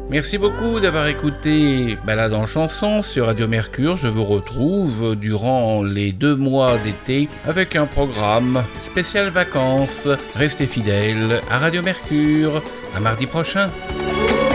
Merci beaucoup d'avoir écouté Balade en chanson sur Radio Mercure. Je vous retrouve durant les 2 mois d'été avec un programme spécial vacances. Restez fidèles à Radio Mercure. À mardi prochain.